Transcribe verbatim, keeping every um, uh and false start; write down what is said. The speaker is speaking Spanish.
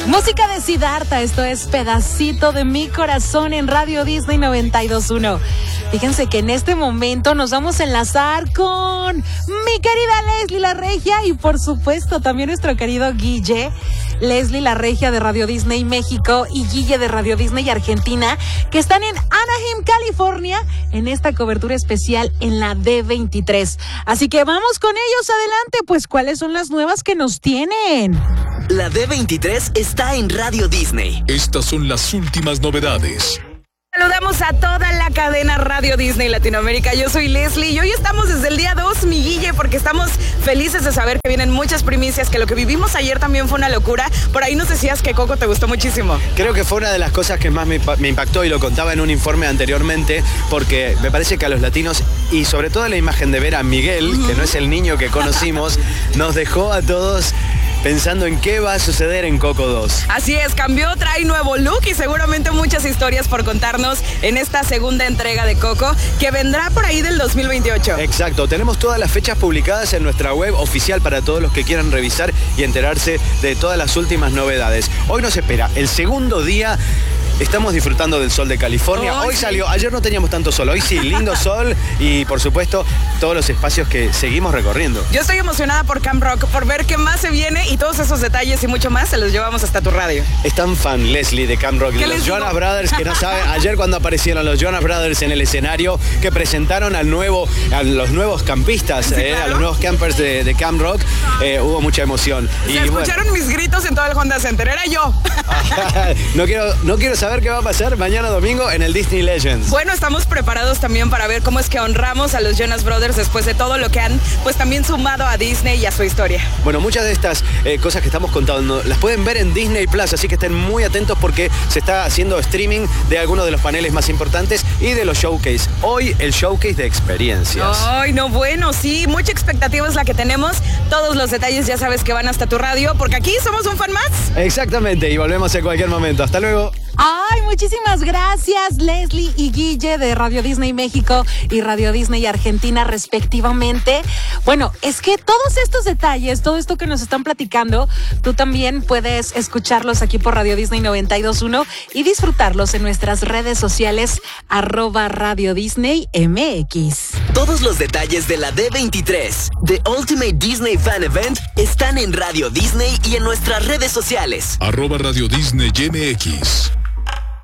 Música de Siddhartha, esto es Pedacito de mi corazón en Radio Disney noventa y dos punto uno. Fíjense que en este momento nos vamos a enlazar con mi querida Leslie La Regia y por supuesto también nuestro querido Guille. Leslie La Regia de Radio Disney México y Guille de Radio Disney Argentina, que están en Anaheim, California, en esta cobertura especial en la D veintitrés. Así que vamos con ellos, adelante, pues ¿cuáles son las nuevas que nos tienen? La D veintitrés está en Radio Disney. Estas son las últimas novedades. Saludamos a toda la cadena Radio Disney Latinoamérica. Yo soy Leslie y hoy estamos desde el día dos, mi Guille, porque estamos felices de saber que vienen muchas primicias, que lo que vivimos ayer también fue una locura. Por ahí nos decías que Coco te gustó muchísimo. Creo que fue una de las cosas que más me, me impactó y lo contaba en un informe anteriormente, porque me parece que a los latinos y sobre todo la imagen de ver a Miguel, uh-huh. que no es el niño que conocimos, nos dejó a todos pensando en qué va a suceder en Coco dos. Así es, cambió, trae nuevo look y seguramente muchas historias por contarnos en esta segunda entrega de Coco, que vendrá por ahí del dos mil veintiocho. Exacto, tenemos todas las fechas publicadas en nuestra web oficial para todos los que quieran revisar y enterarse de todas las últimas novedades. Hoy nos espera el segundo día. Estamos disfrutando del sol de California. Oh, hoy sí. salió, ayer no teníamos tanto sol, hoy sí, lindo sol y por supuesto todos los espacios que seguimos recorriendo. Yo estoy emocionada por Camp Rock, por ver qué más se viene y todos esos detalles y mucho más se los llevamos hasta tu radio. Es tan fan Leslie de Camp Rock, de los Jonas Brothers, que no sabe, ayer cuando aparecieron los Jonas Brothers en el escenario, que presentaron al nuevo, a los nuevos campistas, sí, eh, claro. a los nuevos campers de, de Camp Rock, eh, hubo mucha emoción. Se y, escucharon bueno. mis gritos en todo el Honda Center, era yo. no quiero, no quiero saber ver qué va a pasar mañana domingo en el Disney Legends. Bueno, estamos preparados también para ver cómo es que honramos a los Jonas Brothers después de todo lo que han pues también sumado a Disney y a su historia. Bueno, muchas de estas eh, cosas que estamos contando las pueden ver en Disney Plus, así que estén muy atentos porque se está haciendo streaming de algunos de los paneles más importantes y de los showcase. Hoy el showcase de experiencias. Ay, no, bueno, sí, mucha expectativa es la que tenemos. Todos los detalles ya sabes que van hasta tu radio, porque aquí somos un fan más. Exactamente, y volvemos en cualquier momento. Hasta luego. Ay, muchísimas gracias, Leslie y Guille de Radio Disney México y Radio Disney Argentina respectivamente. Bueno, es que todos estos detalles, todo esto que nos están platicando, tú también puedes escucharlos aquí por Radio Disney noventa y dos punto uno y disfrutarlos en nuestras redes sociales arroba Radio Disney M X. Todos los detalles de la D veintitrés, The Ultimate Disney Fan Event, están en Radio Disney y en nuestras redes sociales. Arroba Radio Disney M X.